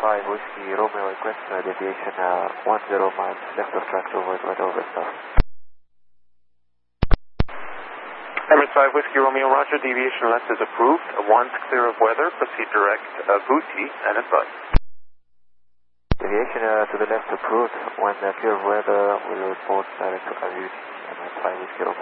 5 Whiskey Romeo request deviation 10 miles left of track to avoid weather overstuff. Emirates 5 Whiskey Romeo, roger, deviation left is approved. Once clear of weather, proceed direct Booty and advise. Deviation to the left approved. When clear of weather, we'll report direct to Abuti, Emirates 5 Whiskey Romeo.